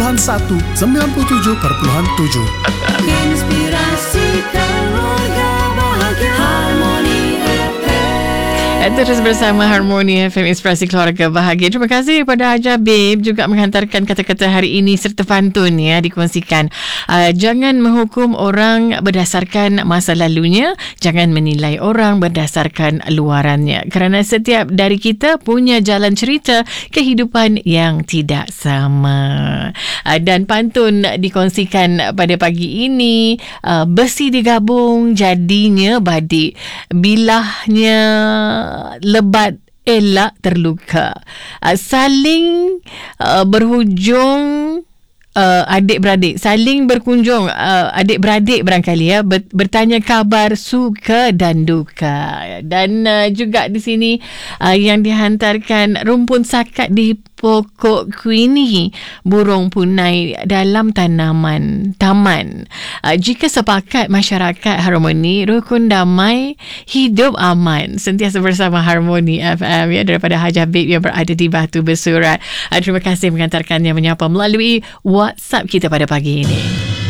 Inspirasi keluarga bahagia Harmony FM. Terus bersama Harmony FM, Inspirasi Keluarga Bahagia. Terima kasih kepada Haji Habib juga menghantarkan kata-kata hari ini serta pantun ya dikongsikan. Jangan menghukum orang berdasarkan masa lalunya, jangan menilai orang berdasarkan luarannya, kerana setiap dari kita punya jalan cerita kehidupan yang tidak sama. Dan pantun dikongsikan pada pagi ini, besi digabung jadinya badik, bilahnya lebat elak terluka, saling berhujung adik-beradik, saling berkunjung adik-beradik barangkali ya, bertanya khabar suka dan duka. Dan juga di sini yang dihantarkan, rumpun sakat di pokok kuini, burung punai dalam taman. Jika sepakat masyarakat harmoni, rukun damai, hidup aman. Sentiasa bersama Harmony FM ya, daripada Haji Habib yang berada di Batu Bersurat. Terima kasih menghantarkannya, menyapa melalui WhatsApp kita pada pagi ini.